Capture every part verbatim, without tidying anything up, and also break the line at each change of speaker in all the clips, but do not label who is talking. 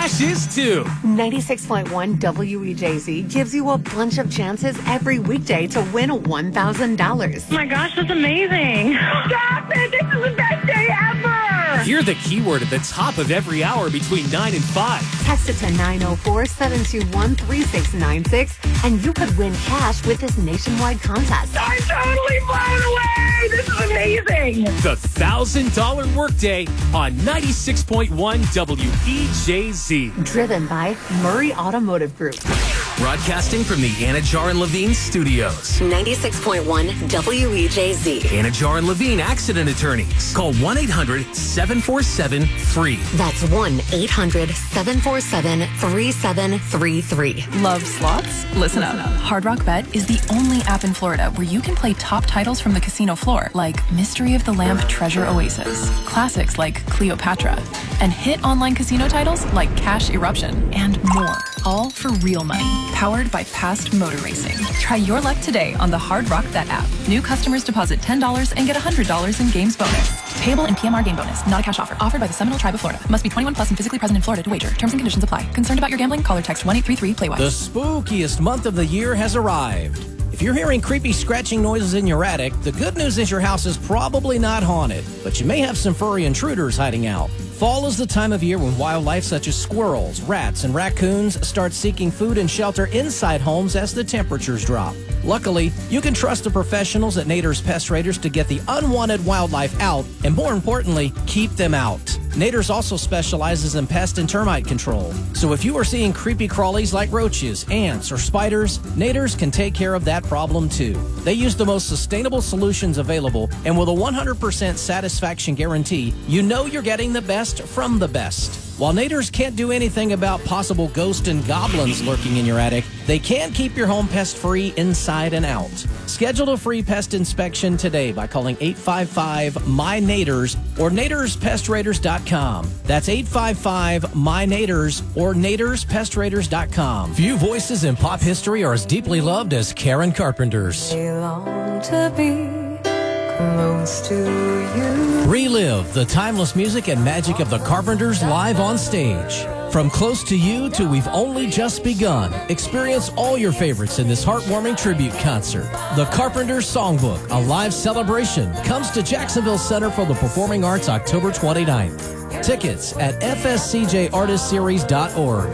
cash is too.
ninety-six point one W E J Z gives you a bunch of chances every weekday to win one thousand dollars.
Oh my gosh, that's amazing. Stop it! This is the best day ever!
Hear the keyword at the top of every hour between nine and five.
Text it to nine oh four, seven two one, three six nine six and you could win cash with this nationwide contest.
I'm totally blown away! This is amazing!
The one thousand dollars Workday on ninety-six point one W E J Z.
Driven by Murray Automotive Group.
Broadcasting from the Anajar and Levine studios.
ninety-six point one W E J Z.
Anajar and Levine Accident Attorneys. Call one eight hundred, seven four seven, F R E E.
That's one eight hundred, seven four seven, three seven three three.
Love slots? Listen up. Hard Rock Bet is the only app in Florida where you can play top titles from the casino floor, like Mystery of the Lamp Treasure Oasis, classics like Cleopatra, and hit online casino titles like Cash Eruption, and more. All for real money. Powered by Past Motor Racing. Try your luck today on the Hard Rock Bet app. New customers deposit ten dollars and get one hundred dollars in games bonus. Payable in P M R game bonus, not a cash offer. Offered by the Seminole Tribe of Florida. Must be twenty-one plus and physically present in Florida to wager. Terms and conditions apply. Concerned about your gambling? Call or text one eight three three play wise.
The spookiest month of the year has arrived. If you're hearing creepy scratching noises in your attic, the good news is your house is probably not haunted, but you may have some furry intruders hiding out. Fall is the time of year when wildlife such as squirrels, rats, and raccoons start seeking food and shelter inside homes as the temperatures drop. Luckily, you can trust the professionals at Nader's Pest Raiders to get the unwanted wildlife out and, more importantly, keep them out. Nader's also specializes in pest and termite control. So if you are seeing creepy crawlies like roaches, ants, or spiders, Nader's can take care of that problem too. They use the most sustainable solutions available, and with a one hundred percent satisfaction guarantee, you know you're getting the best from the best. While Nader's can't do anything about possible ghosts and goblins lurking in your attic, they can keep your home pest-free inside and out. Schedule a free pest inspection today by calling eight five five, M Y N A D E R S or Naders Pest Raiders dot com. That's eight five five, M Y N A D E R S or Naders Pest Raiders dot com. Few voices in pop history are as deeply loved as Karen Carpenter's.
They long to be close to you.
Relive the timeless music and magic of the Carpenters live on stage. From Close to You to We've Only Just Begun, experience all your favorites in this heartwarming tribute concert. The Carpenters Songbook, a live celebration, comes to Jacksonville Center for the Performing Arts October twenty-ninth. Tickets at f s c j artist series dot org.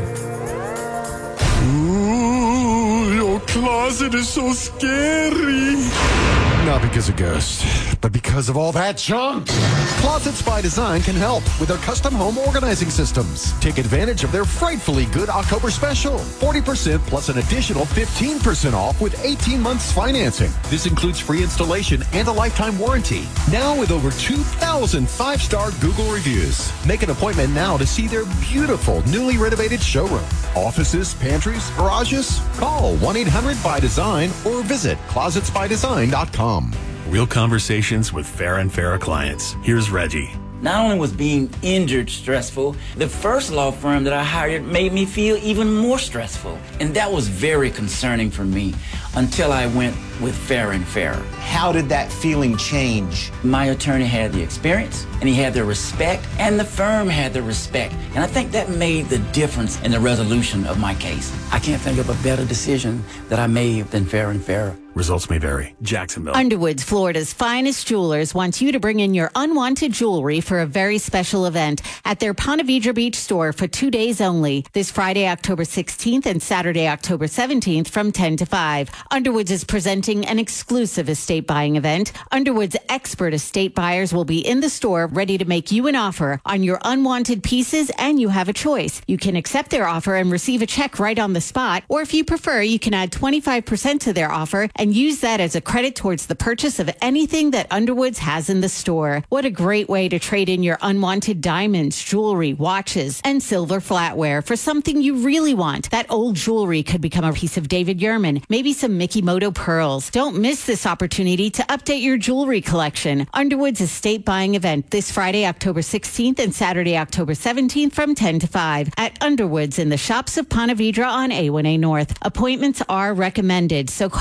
Ooh, your closet is so scary. Not because of ghosts, but because of all that junk. Closets by Design can help with their custom home organizing systems. Take advantage of their frightfully good October special. forty percent plus an additional fifteen percent off with eighteen months financing. This includes free installation and a lifetime warranty. Now with over two thousand five-star Google reviews. Make an appointment now to see their beautiful, newly renovated showroom. Offices, pantries, garages? Call one eight hundred by design or visit closets by design dot com.
Real conversations with Farah and Farah clients. Here's Reggie.
Not only was being injured stressful, the first law firm that I hired made me feel even more stressful. And that was very concerning for me until I went with Farah and Farah.
How did that feeling change?
My attorney had the experience, and he had the respect, and the firm had the respect. And I think that made the difference in the resolution of my case. I can't think of a better decision that I made than Farah and Farah.
Results may vary. Jacksonville.
Underwoods, Florida's finest jewelers, wants you to bring in your unwanted jewelry for a very special event at their Ponte Vedra Beach store for two days only. This Friday, October sixteenth and Saturday, October seventeenth from ten to five. Underwoods is presenting an exclusive estate buying event. Underwood's expert estate buyers will be in the store ready to make you an offer on your unwanted pieces, and you have a choice. You can accept their offer and receive a check right on the spot, or if you prefer, you can add twenty-five percent to their offer and use that as a credit towards the purchase of anything that Underwoods has in the store. What a great way to trade in your unwanted diamonds, jewelry, watches, and silver flatware for something you really want. That old jewelry could become a piece of David Yurman, maybe some Mikimoto pearls. Don't miss this opportunity to update your jewelry collection. Underwood's estate buying event this Friday, October sixteenth and Saturday, October seventeenth from ten to five at Underwood's in the shops of Ponte Vedra on A one A North. Appointments are recommended, so call nine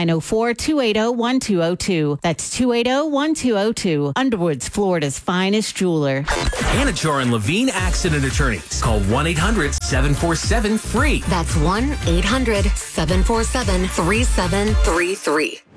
nine oh four, two eight oh, one two oh two. That's two eight oh, one two oh two. Underwood's Florida's finest jeweler.
Anachar and Levine Accident Attorneys. Call one eight hundred, seven four seven, F R E E.
That's one eight hundred, seven four seven, three seven three three.